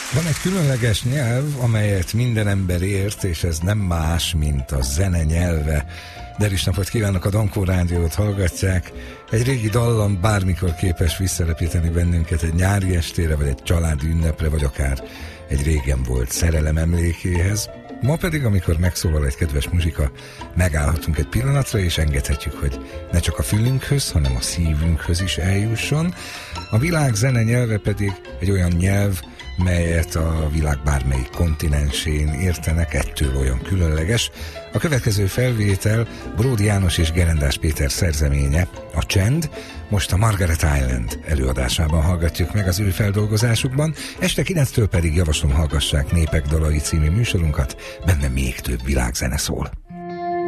Van egy különleges nyelv, amelyet minden ember ért, és ez nem más, mint a zene nyelve. Deris napot kívánok, a Dankó Rádiót hallgatják. Egy régi dallam bármikor képes visszarepíteni bennünket egy nyári estére, vagy egy családi ünnepre, vagy akár egy régen volt szerelem emlékéhez. Ma pedig, amikor megszólal egy kedves muzsika, megállhatunk egy pillanatra, és engedhetjük, hogy ne csak a fülünkhöz, hanem a szívünkhöz is eljusson. A világ zene nyelve pedig egy olyan nyelv, melyet a világ bármelyik kontinensén értenek, ettől olyan különleges. A következő felvétel Bródi János és Gerendás Péter szerzeménye, a Csend. Most a Margaret Island előadásában hallgatjuk meg az ő feldolgozásukban, este 9-től pedig javaslom, hallgassák Népek dalai című műsorunkat, benne még több világzene szól.